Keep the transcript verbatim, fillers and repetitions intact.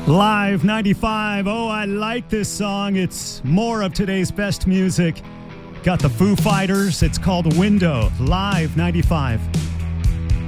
Live ninety-five. Oh, I like this song. It's more of today's best music. Got the Foo Fighters. It's called Window. Live ninety-five.